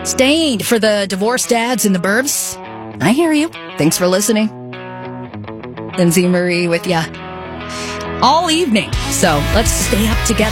Stained for the divorced dads in the burbs. I hear you. Thanks for listening. Lindsay Marie with ya all evening. So let's stay up together.